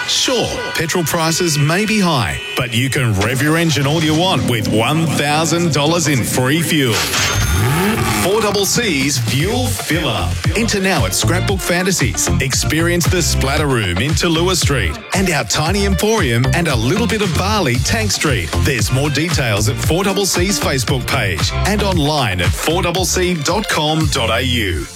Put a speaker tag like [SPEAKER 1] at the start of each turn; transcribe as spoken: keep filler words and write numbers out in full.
[SPEAKER 1] Sure, petrol prices may be high, but you can rev your engine all you want with one thousand dollars in free fuel. four C C's Fuel Filler. Enter now at Scrapbook Fantasies. Experience the Splatter Room in Tallulah Street and our Tiny Emporium and a little bit of barley Tank Street. There's more details at four C C's Facebook page and online at four c c dot com dot a u.